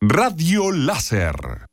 Radio Láser.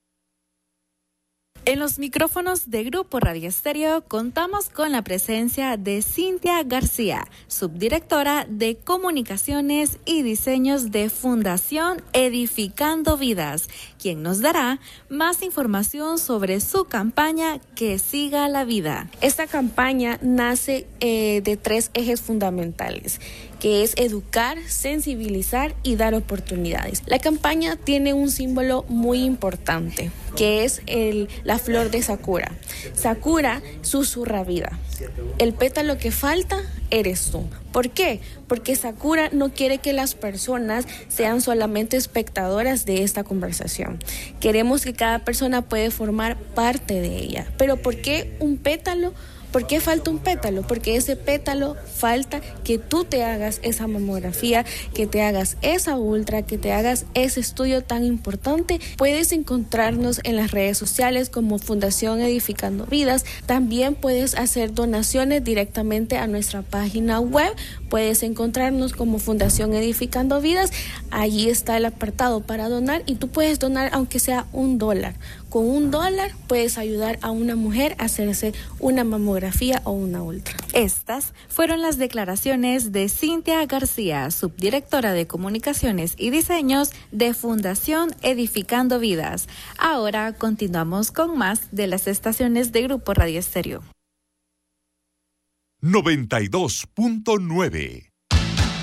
En los micrófonos de Grupo Radio Estéreo contamos con la presencia de Cintia García, subdirectora de Comunicaciones y Diseños de Fundación Edificando Vidas, quien nos dará más información sobre su campaña Que Siga la Vida. Esta campaña nace de 3 ejes fundamentales, que es educar, sensibilizar y dar oportunidades. La campaña tiene un símbolo muy importante, que es la flor de Sakura. Sakura susurra vida. El pétalo que falta eres tú. ¿Por qué? Porque Sakura no quiere que las personas sean solamente espectadoras de esta conversación. Queremos que cada persona pueda formar parte de ella. Pero ¿por qué un pétalo? ¿Por qué falta un pétalo? Porque ese pétalo falta que tú te hagas esa mamografía, que te hagas esa ultra, que te hagas ese estudio tan importante. Puedes encontrarnos en las redes sociales como Fundación Edificando Vidas. También puedes hacer donaciones directamente a nuestra página web. Puedes encontrarnos como Fundación Edificando Vidas. Allí está el apartado para donar y tú puedes donar aunque sea $1. Con $1 puedes ayudar a una mujer a hacerse una mamografía o una ultra. Estas fueron las declaraciones de Cintia García, subdirectora de Comunicaciones y Diseños de Fundación Edificando Vidas. Ahora continuamos con más de las estaciones de Grupo Radio Estéreo. 92.9